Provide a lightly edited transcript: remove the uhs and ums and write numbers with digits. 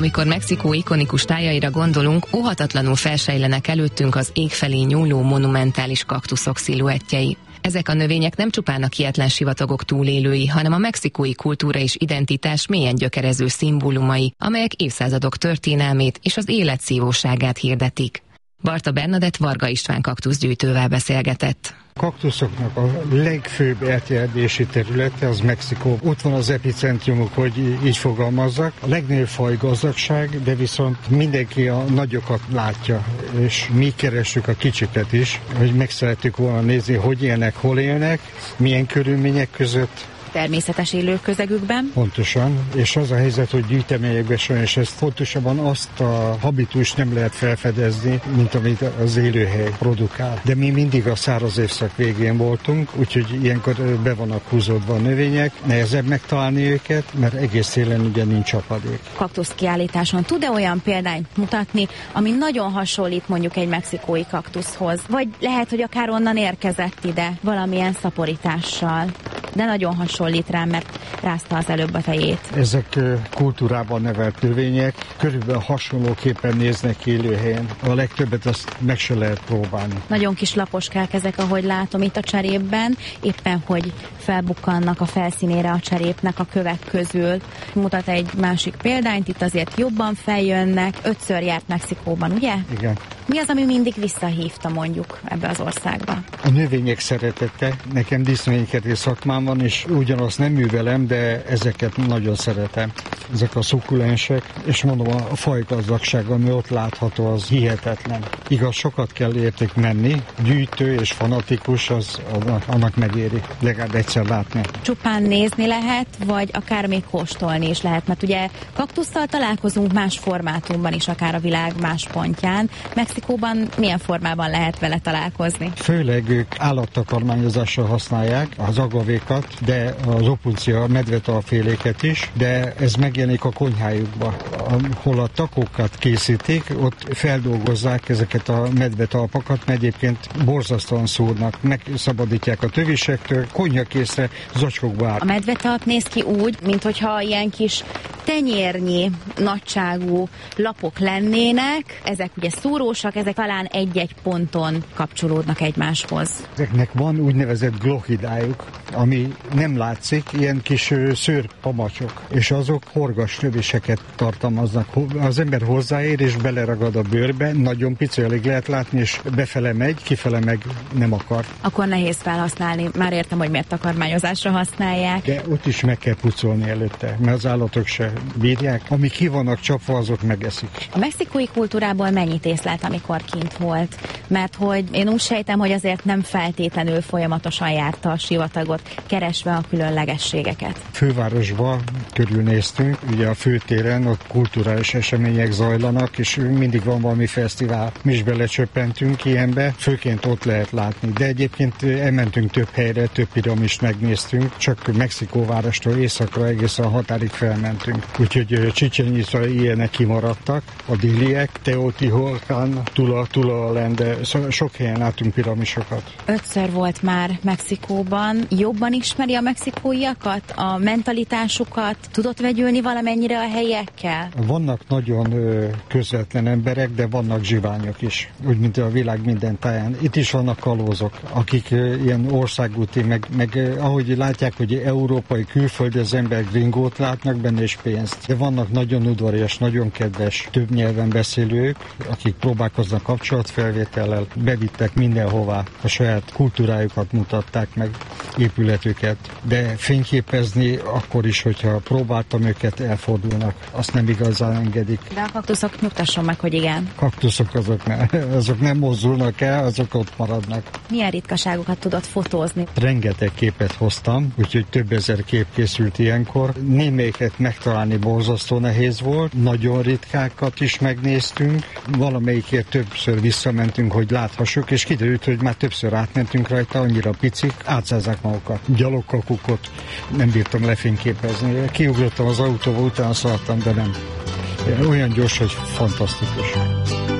Amikor Mexikó ikonikus tájaira gondolunk, óhatatlanul felsejlenek előttünk az ég felé nyúló monumentális kaktuszok sziluettjei. Ezek a növények nem csupán a kietlen sivatagok túlélői, hanem a mexikói kultúra és identitás mélyen gyökerező szimbólumai, amelyek évszázadok történelmét és az élet szívóságát hirdetik. Barta Bernadett Varga István kaktuszgyűjtővel beszélgetett. A kaktuszoknak a legfőbb elterjedési területe az Mexikó. Ott van az epicentrumuk, hogy így fogalmazzak. A legnagyobb faj gazdagság, de viszont mindenki a nagyokat látja, és mi keressük a kicsiket is, hogy meg szeretjük volna nézni, hogy élnek, hol élnek, milyen körülmények között. Természetes élőközegükben. Pontosan, és az a helyzet, hogy gyűjteményekben sajnos ezt fontosabban azt a habitust nem lehet felfedezni, mint amit az élőhely produkál. De mi mindig a száraz évszak végén voltunk, úgyhogy ilyenkor be vannak húzódva a növények, nehezebb megtalálni őket, mert egész élen ugye nincs csapadék. Kaktusz kiállításon tud-e olyan példányt mutatni, ami nagyon hasonlít mondjuk egy mexikói kaktuszhoz? Vagy lehet, hogy akár onnan érkezett ide valamilyen szaporítással, de nagyon hasonlít rá, mert rázta az előbb a fejét. Ezek kultúrában nevelt növények, körülbelül hasonlóképpen néznek ki élőhelyen. A legtöbbet azt meg se lehet próbálni. Nagyon kis laposkák ezek, ahogy látom itt a cserépben, éppen hogy felbukkannak a felszínére a cserépnek a kövek közül. Mutat egy másik példányt, itt azért jobban feljönnek. 5-ször járt Mexikóban, ugye? Igen. Mi az, ami mindig visszahívta mondjuk ebbe az országba? A növények szeretete. Nekem dísznövénykedő szakmám van, és ugyanazt nem művelem, de ezeket nagyon szeretem. Ezek a szukulensek, és mondom, a fajgazdagság, ami ott látható, az hihetetlen. Igaz, sokat kell érték menni, gyűjtő és fanatikus, az annak megéri legalább egyszer látni. Csupán nézni lehet, vagy akár még kóstolni is lehet, mert ugye kaktusszal találkozunk más formátumban is, akár a világ más pontján. Mexikóban milyen formában lehet vele találkozni? Főleg ők állattakarmányozással használják az agavékat, de az opuncia, a medvetalféléket is, de ez megjelenik a konyhájukba. Ahol a takókat készítik, ott feldolgozzák ezeket a medvetalpakat, mert egyébként borzasztóan szúrnak, megszabadítják a tövisektől, konyhakészre zacskókba áll. A medvetalp néz ki úgy, minthogyha ilyen kis tenyérnyi nagyságú lapok lennének, ezek ugye szúrósak, ezek talán egy-egy ponton kapcsolódnak egymáshoz. Ezeknek van úgynevezett glochidájuk, ami nem látszik, ilyen kis szőrpamacsok, és azok horgas töviseket tartalmaznak. Az ember hozzáér és beleragad a bőrbe, nagyon pici, alig lehet látni, és befele megy, kifele meg nem akar. Akkor nehéz felhasználni, már értem, hogy miért takarmányozásra használják. De ott is meg kell pucolni előtte, mert az állatok se bírják. Ami ki vannak csapva, azok megeszik. A mexikói kultúrából mennyit észlelt, amikor kint volt? Mert hogy én úgy sejtem, hogy azért nem feltétlenül folyamatosan járta a sivatagot, keresve a különlegességeket. Fővárosba körülnéztünk, ugye a főtéren ott kulturális események zajlanak, és mindig van valami fesztivál. Mi is belecsöppentünk ilyenbe, főként ott lehet látni. De egyébként elmentünk több helyre, több piramist megnéztünk, csak Mexikóvárostól északra egészen a határig felmentünk. Úgyhogy Chichén Itzá ilyenek kimaradtak, a déliek, Teotihuacán, Tula de sok helyen látunk piramisokat. 5-ször volt már Mexikóban. Jobban ismeri a mexikóiakat, a mentalitásukat? Tudott vegyülni valamennyire a helyiekkel? Vannak nagyon közvetlen emberek, de vannak zsiványok is, úgy mint a világ minden táján. Itt is vannak kalózok, akik ilyen országúti, meg ahogy látják, hogy európai külföldi az ember gringót látnak benne és pénzt. De vannak nagyon udvarias, nagyon kedves, több nyelven beszélők, akik próbálkoznak kapcsolatfelvétellel, bevittek mindenhová, a saját kultúrájukat mutatták meg, épületüket, de fényképezni akkor is, hogyha próbáltam őket, elfordulnak. Azt nem igazán engedik. De a kaktuszok nyugtasson meg, hogy igen. Kaktuszok azok nem mozdulnak el, azok ott maradnak. Milyen ritkaságokat tudott fotózni? Rengeteg képet hoztam, úgyhogy több ezer kép készült ilyenkor. Némelyiket megtalálni borzasztó nehéz volt, nagyon ritkákat is megnéztünk, valamelyikért többször visszamentünk, hogy láthassuk, és kiderült, hogy már többször átmentünk rajta, annyira picik, átszázzák magukat. Gyalogkakukot nem bírtam lefényképezni. Kiugrottam az autóba, utána szaladtam, de nem. Olyan gyors, hogy fantasztikus.